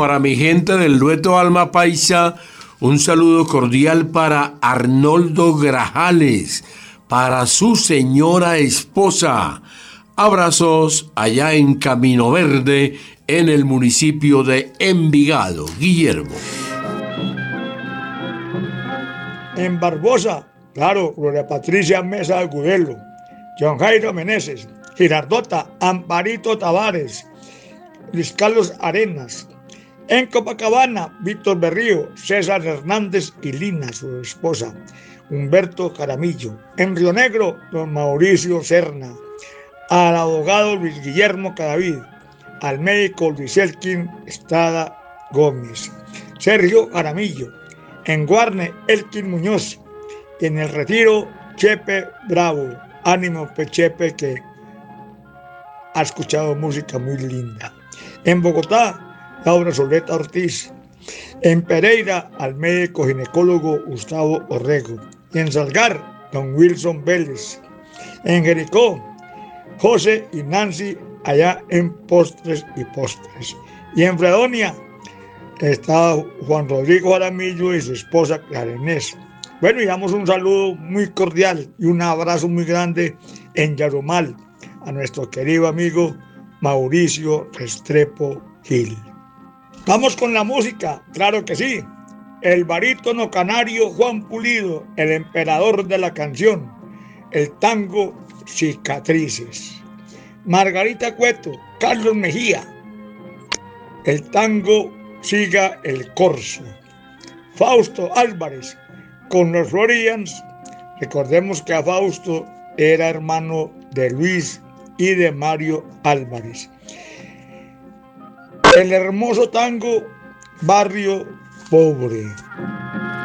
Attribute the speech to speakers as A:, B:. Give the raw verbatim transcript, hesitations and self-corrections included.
A: Para mi gente del dueto Alma Paisa, un saludo cordial para Arnoldo Grajales, para su señora esposa. Abrazos allá en Camino Verde, en el municipio de Envigado. Guillermo.
B: En Barbosa, claro, Gloria Patricia Mesa Agudelo, John Jairo Meneses, Girardota, Amparito Tavares, Luis Carlos Arenas. En Copacabana, Víctor Berrío, César Hernández y Lina, su esposa, Humberto Caramillo. En Río Negro, don Mauricio Serna. Al abogado Luis Guillermo Cadavid, al médico Luis Elkin Estrada Gómez. Sergio Jaramillo. En Guarne, Elkin Muñoz. En el Retiro, Chepe Bravo. Ánimo, Chepe, que ha escuchado música muy linda. En Bogotá, Laura Soleta Ortiz. En Pereira, al médico ginecólogo Gustavo Orrego. Y en Salgar, don Wilson Vélez. En Jericó, José y Nancy, allá en Postres y Postres. Y en Fredonia está Juan Rodrigo Jaramillo y su esposa Clara Inés. Bueno, y damos un saludo muy cordial y un abrazo muy grande en Yarumal a nuestro querido amigo Mauricio Restrepo Gil. Vamos con la música, claro que sí. El barítono canario Juan Pulido, el emperador de la canción, el tango Cicatrices. Margarita Cueto, Carlos Mejía, el tango Siga el Corso. Fausto Álvarez, con los Florians. Recordemos que a Fausto era hermano de Luis y de Mario Álvarez. El hermoso tango Barrio Pobre.